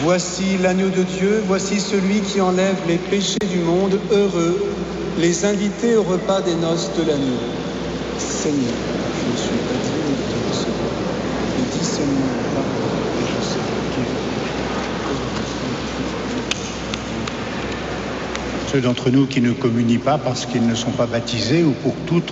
Voici l'agneau de Dieu, voici celui qui enlève les péchés du monde. Heureux les invités au repas des noces de l'agneau. Seigneur, je ne suis pas digne de te recevoir, mais dis seulement la parole et je serai guéri. Ceux d'entre nous qui ne communient pas parce qu'ils ne sont pas baptisés ou pour toute